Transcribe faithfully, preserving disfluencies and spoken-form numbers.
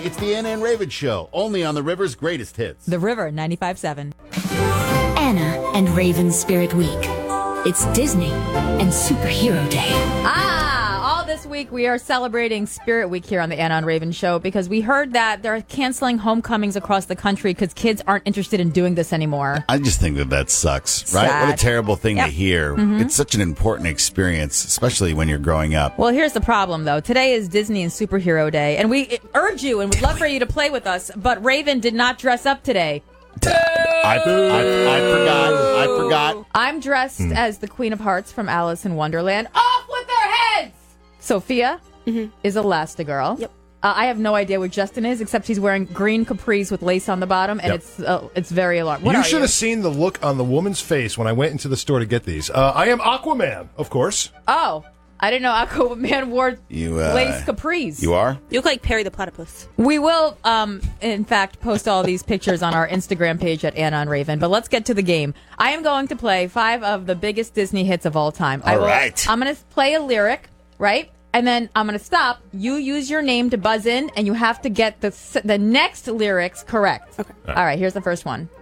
It's the Anna and Raven Show, only on the River's greatest hits. The River, ninety-five point seven. Anna and Raven Spirit Week. It's Disney and Superhero Day. Ah, all this week we are celebrating Spirit Week here on the Anna and Raven Show because we heard that they're canceling homecomings across the country because kids aren't interested in doing this anymore. I just think that that sucks, right? Sad. What a terrible thing Yep. to hear. Mm-hmm. It's such an important experience, especially when you're growing up. Well, here's the problem, though. Today is Disney and Superhero Day, and we urge you and would love for you to play with us, but Raven did not dress up today. I, I, I forgot. I forgot. I'm dressed as the Queen of Hearts from Alice in Wonderland. Off with their heads! Sophia Mm-hmm. is Elastigirl. Yep. Uh, I have no idea what Justin is, except he's wearing green capris with lace on the bottom, and Yep. it's uh, it's very alarming. What you are should you? have seen the look on the woman's face when I went into the store to get these. Uh, I am Aquaman, of course. Oh, I didn't know Aquaman wore You, uh, lace capris. You are? You look like Perry the Platypus. We will, um, in fact, post all these pictures on our Instagram page at Anna and Raven. But let's get to the game. I am going to play five of the biggest Disney hits of all time. I All will, right. I'm going to play a lyric, right? And then I'm going to stop. You use your name to buzz in, and you have to get the the next lyrics correct. Okay. All right, here's the first one.